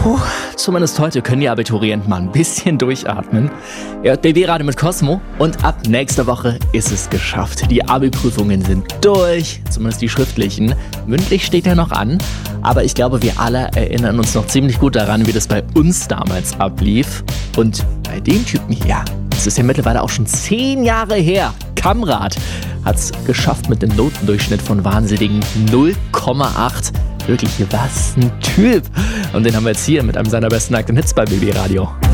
Zumindest heute können die Abiturienten mal ein bisschen durchatmen. Ihr hört BB-Radio mit Cosmo und ab nächster Woche ist es geschafft. Die Abi-Prüfungen sind durch, zumindest die schriftlichen. Mündlich steht ja noch an, aber ich glaube, wir alle erinnern uns noch ziemlich gut daran, wie das bei uns damals ablief. Und bei dem Typen hier, das ist ja mittlerweile auch schon 10 Jahre her, Kamrat, hat es geschafft mit einem Notendurchschnitt von wahnsinnigen 0,8. Wirklich, was ein Typ. Und den haben wir jetzt hier mit einem seiner besten aktuellen Hits bei BB Radio.